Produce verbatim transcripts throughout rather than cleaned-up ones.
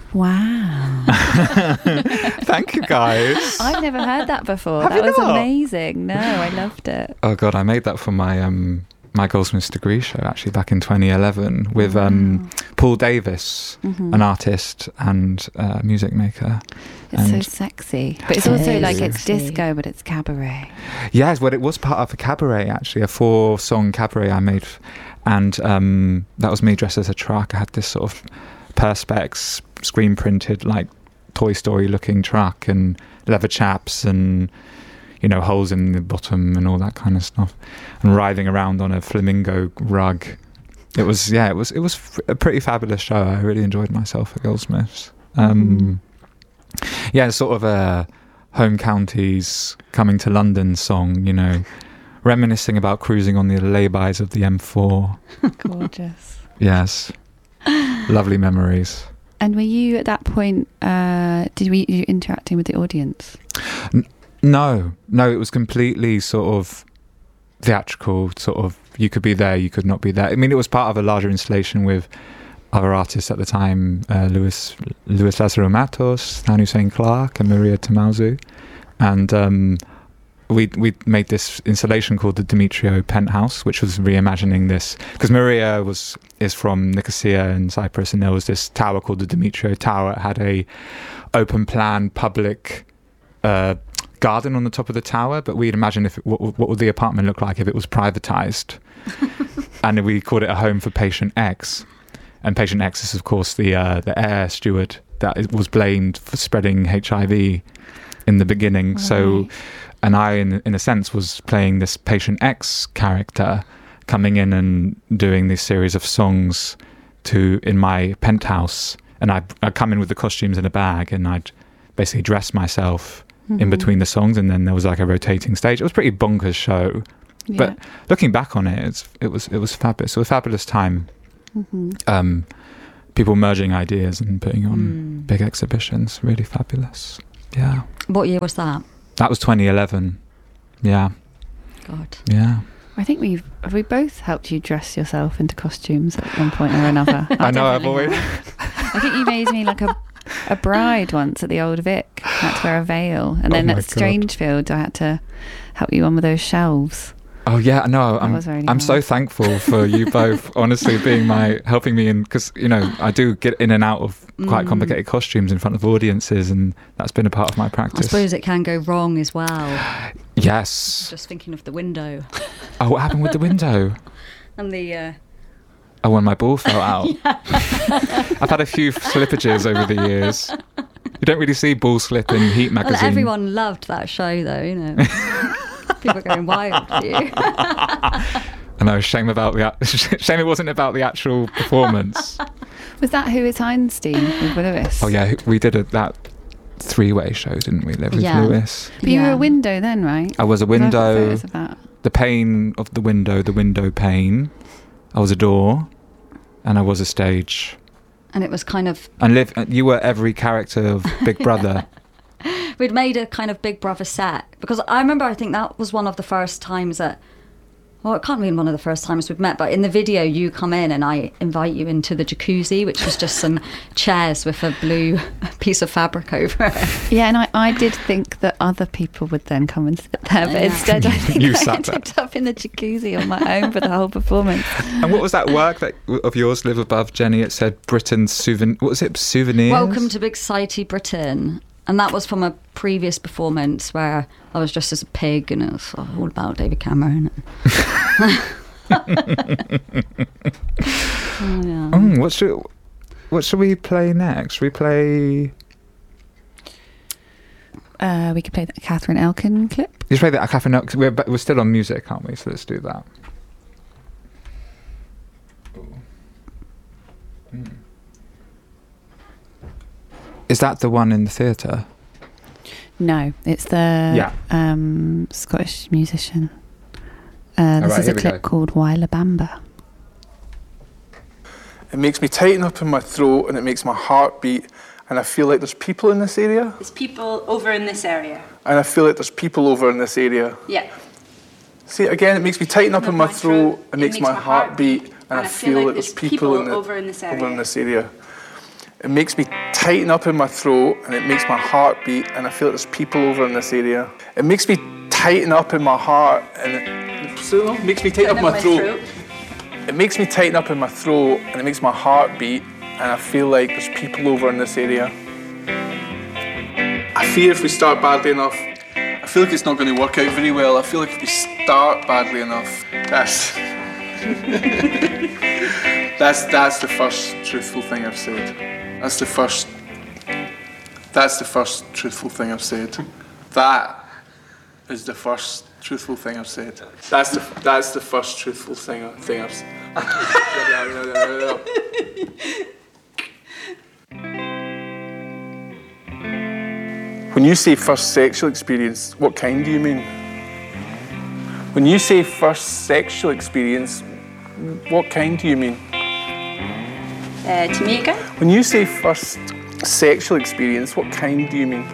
Wow. Thank you, guys. I've never heard that before. Have that you was not? amazing. No, I loved it. Oh God, I made that for my um my Goldsmiths degree show actually back in twenty eleven with um Wow. Paul Davis, Mhm. an artist and uh, music maker. It's so And- sexy. But it's It also is like it's sexy. disco, but it's cabaret. Yes, well, it was part of a cabaret actually, a four-song cabaret I made, and um, that was me dressed as a truck. I had this sort of perspex, screen-printed, like Toy Story-looking truck, and leather chaps, and you know, holes in the bottom, and all that kind of stuff, and writhing around on a flamingo rug. It was, yeah, it was, it was f- a pretty fabulous show. I really enjoyed myself at Goldsmiths. Um, Yeah, sort of a home counties coming to London song, you know, reminiscing about cruising on the laybys of the M four. Gorgeous. Yes, lovely memories. And were you at that point, uh, did we, you interacting with the audience? No, no, it was completely sort of theatrical, sort of, you could be there, you could not be there. I mean, it was part of a larger installation with other artists at the time, uh, Louis, Louis Lazaro Matos, Stan Hussein Clark, and Maria Tamazu. And um, we we made this installation called the Demetrio Penthouse, which was reimagining this, because Maria was is from Nicosia in Cyprus, and there was this tower called the Demetrio Tower. It had a open plan public uh, garden on the top of the tower, but we'd imagine if it, what, what would the apartment look like if it was privatized. And we called it a home for Patient X. And Patient X is, of course, the uh, the air steward that is, was blamed for spreading H I V in the beginning. Right. So, and I, in in a sense, was playing this Patient X character, coming in and doing this series of songs to in my penthouse. And I'd, I'd come in with the costumes in a bag, and I'd basically dress myself in Mhm. between the songs, and then there was like a rotating stage. It was a pretty bonkers show. Yeah. But looking back on it, it's, it was it was fabulous. It was a fabulous time. Mhm. Um, people merging ideas and putting on Mm. big exhibitions. Really fabulous. Yeah. What year was that? That was twenty eleven. Yeah. God. Yeah. I think we've have we both helped you dress yourself into costumes at one point or another. I know I've definitely always... have. I think you made me like a a bride once at the Old Vic. I had to wear a veil, and Oh then my at God. Strangefield, I had to help you on with those shelves. Oh yeah, no, That I'm was really I'm so hard. thankful for you both, honestly, being my helping me in, because you know I do get in and out of quite Mm. complicated costumes in front of audiences, and that's been a part of my I practice. suppose it can go wrong as well. Yes. Just thinking of the window Oh, what happened with the window? and the. Uh, Oh, when my ball fell out. I've had a few slippages over the years. You don't really see ball slip in Heat well, magazine. everyone loved that show, though. You know, people are going wild for you. I know, shame about the act- shame it wasn't about the actual performance. Was that Who is Einstein with Lewis? Oh yeah, we did a, that three-way show, didn't we? Live with Yeah. Lewis. But you were Yeah. a window then, right? I was a 'Cause I've got window. photos of that. The pane of the window, the window pane. I was a door, and I was a stage. And it was kind of. And Liv, you were every character of Big Brother. We'd made a kind of Big Brother set because I remember I think that was one of the first times that. Well, it can't be one of the first times we've met, but in the video you come in and I invite you into the jacuzzi, which was just some chairs with a blue piece of fabric over it. Yeah, and I, I did think that other people would then come and sit there, but Yeah. instead I think You I sat there. ended up in the jacuzzi on my own for the whole performance. And what was that work that of yours, Live Above, Jenny? It said Britain's souvenir. What was it? Souvenirs. Welcome to Big Society Britain. And that was from a previous performance where I was dressed as a pig and it was all about David Cameron. Oh, yeah. Mm, what should what should we play next? Should we play? Uh, we could play the Catherine Elkin clip. You should play that Catherine. Cause we're we're still on music, aren't we? So let's do that. Mm. Is that the one in the theatre? No, it's the Yeah. um, Scottish musician. Uh, this Alright, is here a we clip go. called Why La Bamba. It makes me tighten up in my throat and it makes my heart beat, and I feel like there's people in this area, There's people over in this area. and I feel like there's people over in this area. Yeah. See, again, it makes me tighten up in my throat, it makes my heart beat, and I feel like there's people in the- over in this area. over in this area. It makes me tighten up in my throat and it makes my heart beat, and I feel like there's people over in this area. It makes me tighten up in my heart and it, so it makes me tighten up in my throat. It makes me tighten up in my throat and it makes my heart beat, and I feel like there's people over in this area. I fear if we start badly enough, I feel like it's not going to work out very well. I feel like if we start badly enough, that's that's that's the first truthful thing I've said. That's the first. That's the first truthful thing I've said. That is the first truthful thing I've said. That's the that's the first truthful thing thing I've said. When you say first sexual experience, what kind do you mean? When you say first sexual experience, what kind do you mean? Uh, to me again? When you say first sexual experience, what kind do you mean?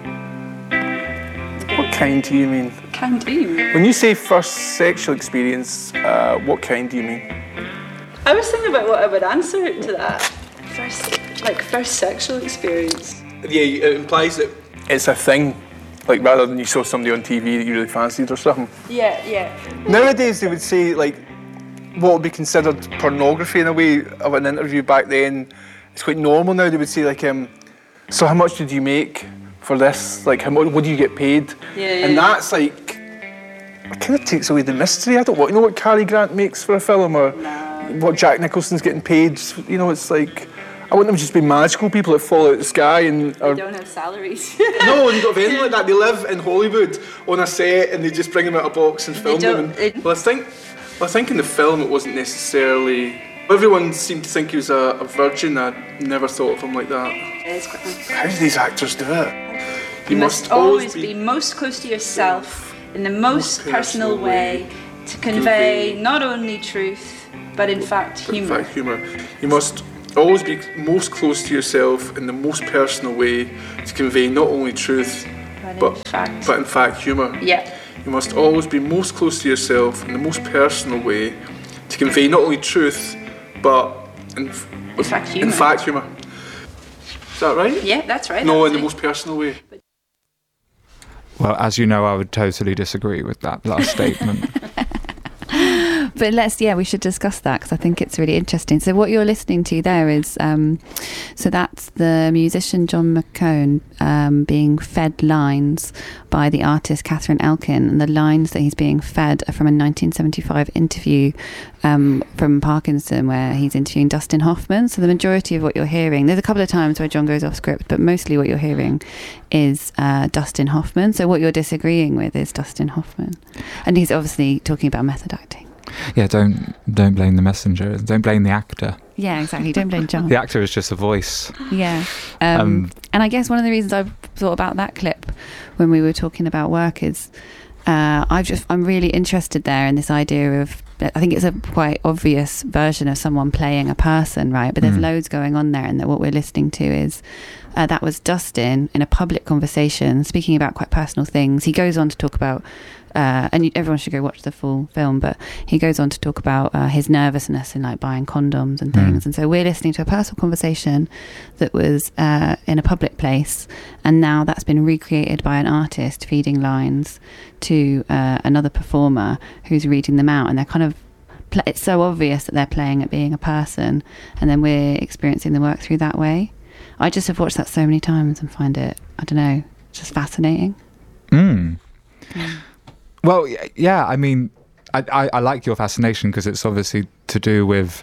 What kind do you mean? What kind do you mean? When you say first sexual experience, uh, what kind do you mean? I was thinking about what I would answer to that. First, like first sexual experience. Yeah, it implies that it's a thing, like rather than you saw somebody on T V that you really fancied or something. Yeah, yeah. Nowadays they would say like what would be considered pornography in a way of an interview. Back then it's quite normal now. They would say like, um, so how much did you make for this? Like how much, what do you get paid? Yeah, yeah. And that's like, it kind of takes away the mystery. I don't want to know what Cary Grant makes for a film or Nah. what Jack Nicholson's getting paid. You know, it's like, I want them to just be magical people that fall out of the sky and They are, don't have salaries. no, and don't have anything like that. They live in Hollywood on a set and they just bring them out of a box and film them. don't- And, it- well, I think, well, I think in the film it wasn't necessarily. Everyone seemed to think he was a, a virgin. I never thought of him like that. It's quite nice. How do these actors do it? You must always be most close to yourself in the most personal way to convey not only truth, but in fact but in humour. fact, humour. You must always be most close to yourself in the most personal way to convey not only truth, But in but fact- but in fact humour. Yeah. You must always be most close to yourself in the most personal way to convey not only truth, but in, In fact humour. in fact humour. Is that right? Yeah, that's right. No, that's in the it. most personal way. Well, as you know, I would totally disagree with that last statement. But let's, yeah, we should discuss that because I think it's really interesting. So what you're listening to there is, um, so that's the musician John McCone um, being fed lines by the artist Catherine Elkin, and the lines that he's being fed are from a nineteen seventy-five interview um, from Parkinson where he's interviewing Dustin Hoffman. So the majority of what you're hearing, there's a couple of times where John goes off script, but mostly what you're hearing is uh, Dustin Hoffman. So what you're disagreeing with is Dustin Hoffman. And he's obviously talking about method acting. Yeah, don't don't blame the messenger. Don't blame the actor. Yeah, exactly. Don't blame John. The actor is just a voice. Yeah. Um, Um, and I guess one of the reasons I thought about that clip when we were talking about work is uh, I've just I'm really interested there in this idea of, I think it's a quite obvious version of someone playing a person, right? But there's Mm. loads going on there, and that what we're listening to is uh, that was Dustin in a public conversation speaking about quite personal things. He goes on to talk about Uh, and you, everyone should go watch the full film, but he goes on to talk about uh, his nervousness in like buying condoms and things. Mm. And so we're listening to a personal conversation that was uh, in a public place, and now that's been recreated by an artist feeding lines to uh, another performer who's reading them out, and they're kind of pl- it's so obvious that they're playing at being a person, and then we're experiencing the work through that way. I just have watched that so many times and find it, I don't know, just fascinating. Mm. Well, y- yeah, I mean, I, I, I like your fascination because it's obviously to do with,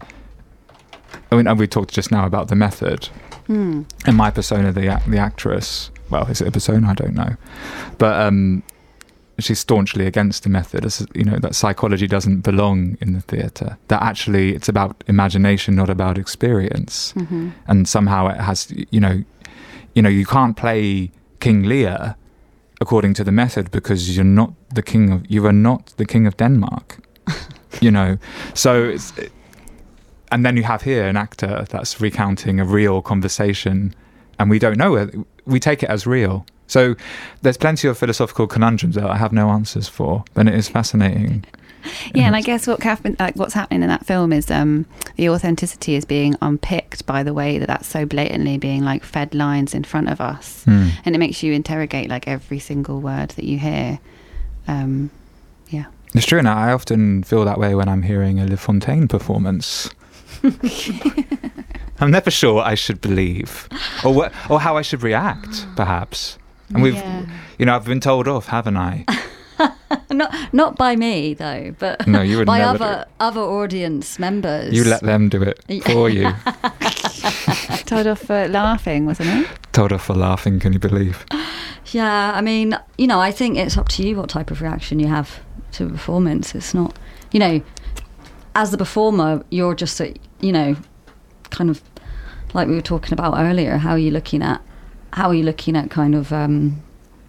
I mean, and we talked just now about the method Hmm. and my persona, the ac- the actress. Well, is it a persona? I don't know. But um, she's staunchly against the method. As, you know, that psychology doesn't belong in the theatre. That actually it's about imagination, not about experience. Mm-hmm. And somehow it has, you know, you know, you can't play King Lear according to the method because you're not the king of you are not the king of Denmark. You know, so it's, and then you have here an actor that's recounting a real conversation, and we don't know it. We take it as real. So there's plenty of philosophical conundrums that I have no answers for, but it is fascinating. Yeah, and I guess what Catherine, like what's happening in that film is um, the authenticity is being unpicked by the way that that's so blatantly being like fed lines in front of us, Mm. and it makes you interrogate like every single word that you hear. Um, yeah, It's true, and I often feel that way when I'm hearing a Le Fontaine performance. I'm never sure what I should believe, or what, or how I should react, perhaps. And we've, Yeah. you know, I've been told off, haven't I? Not not by me though, but No, you would by never do other it. other audience members. You let them do it for you. told off for laughing, wasn't it? Told off for laughing, can you believe? Yeah, I mean, you know, I think it's up to you what type of reaction you have to a performance. It's not, you know, as the performer, you're just, a, you know, kind of like we were talking about earlier. How are you looking at? How are you looking at kind of? Um,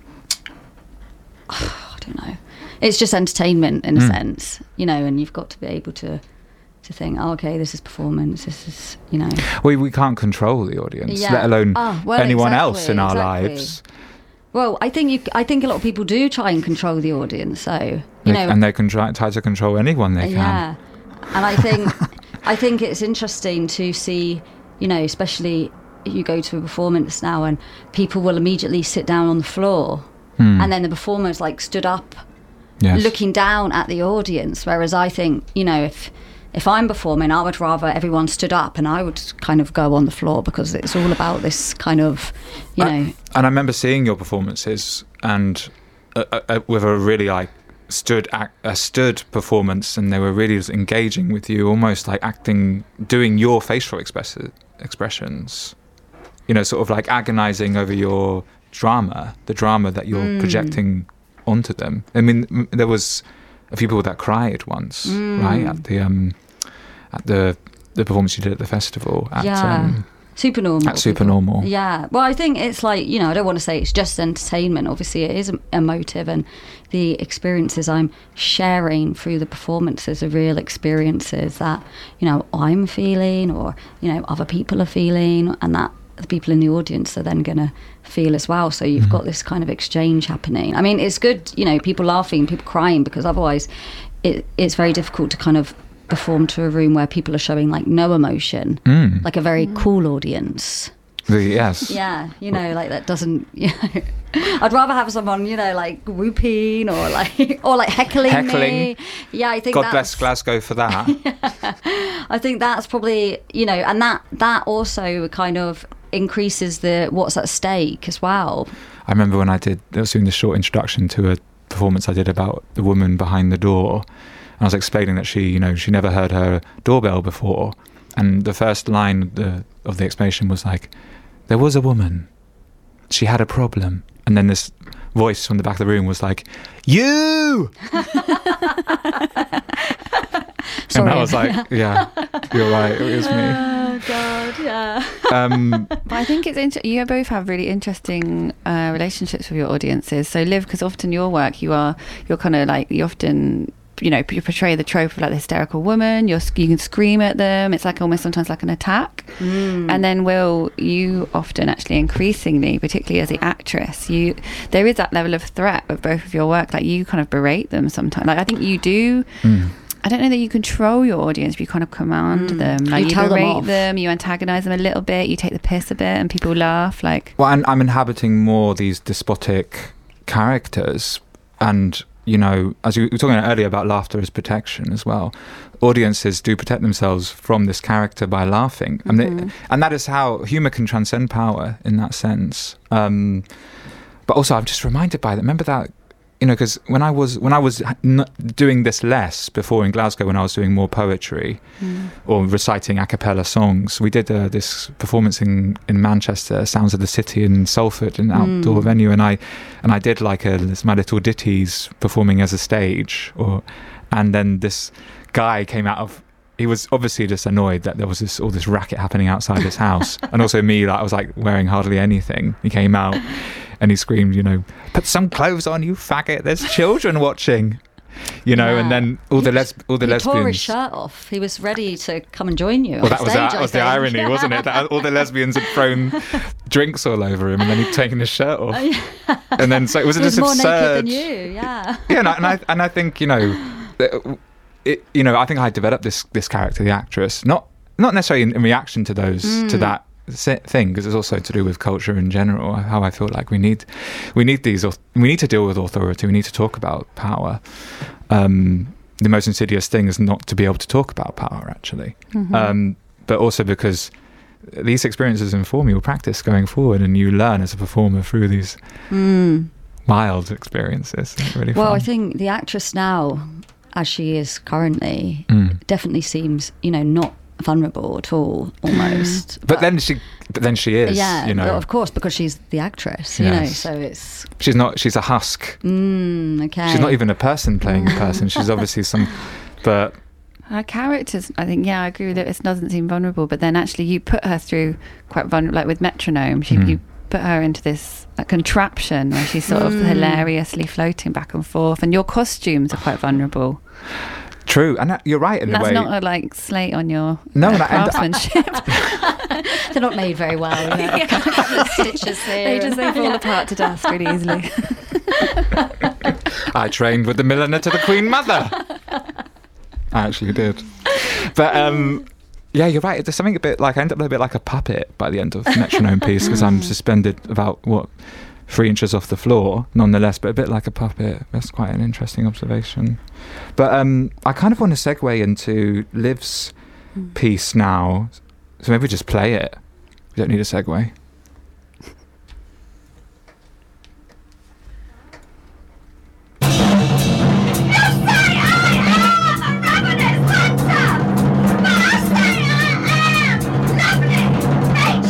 I don't know. It's just entertainment in a Mm. sense, you know, and you've got to be able to to think, oh, okay, this is performance. This is, you know. We we can't control the audience, Yeah. let alone Ah, well, anyone exactly, else in our exactly. lives. Well, I think you. I think a lot of people do try and control the audience. So you They- know, and they can try, try to control anyone they can. yeah. And I think I think it's interesting to see, you know, especially you go to a performance now and people will immediately sit down on the floor, Hmm. and then the performers like stood up, Yes. looking down at the audience. Whereas I think, you know, if if I'm performing, I would rather everyone stood up and I would kind of go on the floor, because it's all about this kind of, you know. I, and I remember seeing your performances, and uh, uh, with a really like stood act, a stood performance, and they were really just engaging with you, almost like acting, doing your facial express, expressions. You know, sort of like agonizing over your drama, the drama that you're Mm. projecting onto them. I mean, m- there was a few people that cried once, Mm. right, at the um, at the the performance you did at the festival. At, Yeah. um, Supernormal. At Supernormal. Yeah. Well, I think it's like, you know, I don't want to say it's just entertainment. Obviously, it is emotive, and the experiences I'm sharing through the performances are real experiences that, you know, I'm feeling, or, you know, other people are feeling, and that the people in the audience are then going to feel as well. So you've Mhm. got this kind of exchange happening. I mean, it's good, you know, people laughing, people crying, because otherwise it, it's very difficult to kind of perform to a room where people are showing like no emotion, Mm. like a very cool audience. The, yes. Yeah, you know, like that doesn't. You know, I'd rather have someone, you know, like whooping or like or like heckling, Heckling. me. Yeah, I think God that's, bless Glasgow for that. I think that's probably, you know, and that that also kind of increases the what's at stake as well. I remember when I did, I was doing this short introduction to a performance I did about the woman behind the door. And I was explaining that she, you know, she never heard her doorbell before. And the first line of the, of the explanation was like, there was a woman. She had a problem. And then this voice from the back of the room was like, you! And I was like, yeah, you're right, it was me. Oh God, yeah. Um, But I think it's inter- you both have really interesting uh, relationships with your audiences. So Liv, because often your work, you are you're kind of like you often you know you portray the trope of like the hysterical woman. You're you can scream at them. It's like almost sometimes like an attack. Mm. And then Will, you often actually increasingly, particularly as the actress, you there is that level of threat with both of your work. Like you kind of berate them sometimes. Like I think you do. mm. I don't know that you control your audience, but you kind of command Mm. them. Like You you, tell them berate off. them, you antagonize them a little bit, you take the piss a bit, and people laugh. Like, Well, I'm, I'm inhabiting more these despotic characters, and you know, as we were talking earlier about laughter as protection as well, audiences do protect themselves from this character by laughing, and Mhm. they, and that is how humour can transcend power in that sense. Um, but also, I'm just reminded by that. Remember that. You know, because when I was when I was n- doing this less before in Glasgow, when I was doing more poetry mm. or reciting a cappella songs, we did uh, this performance in, in Manchester, Sounds of the City in Salford, an outdoor Mm. venue, and I and I did like a this, my little ditties performing as a stage, or and then this guy came out of. He was obviously just annoyed that there was this all this racket happening outside his house, and also me, like I was like wearing hardly anything. He came out. And he screamed, you know, put some clothes on, you faggot. There's children watching, you know. Yeah. And then all the les- all the he lesbians. tore his shirt off. He was ready to come and join you. Well, on that was stage, that I was the think. irony, wasn't it? That all the lesbians had thrown drinks all over him, and then he'd taken his shirt off. And then so it was He just was more absurd. naked than you. Yeah. Yeah, and I, and I and I think you know, it, you know, I think I developed this this character, the actress, not not necessarily in, in reaction to those mm. to that thing, because it's also to do with culture in general. How I feel like we need we need these we need to deal with authority. We need to talk about power. Um, the most insidious thing is not to be able to talk about power, actually, mm-hmm. um, but also because these experiences inform your practice going forward, and you learn as a performer through these mm. wild experiences. It's really well, fun. I think the actress now, as she is currently, mm. definitely seems, you know, not vulnerable at all, almost. but, but then she, but then she is. Yeah, you know, of course, because she's the actress. You yes. know, so it's. She's not. She's a husk. Mm, okay. She's not even a person playing a person. She's obviously some, but. Her characters, I think, yeah, I agree with it. It doesn't seem vulnerable, but then actually you put her through quite vulnerable, like with Metronome, she, mm. you put her into this uh, contraption where she's sort mm. of hilariously floating back and forth, and your costumes are quite vulnerable. True, and that, you're right in That's a way. That's not a like slate on your no, uh, and craftsmanship. They're not made very well. You know? Yeah. Stitches here. They just they fall yeah. apart to dust really easily. I trained with the milliner to the Queen Mother. I actually did. But um, yeah, you're right. There's something a bit like, I end up a bit like a puppet by the end of the Metronome piece, because I'm suspended about, what, three inches off the floor, nonetheless, but a bit like a puppet. That's quite an interesting observation. But um, I kind of want to segue into Liv's piece now. So maybe just play it. We don't need a segue.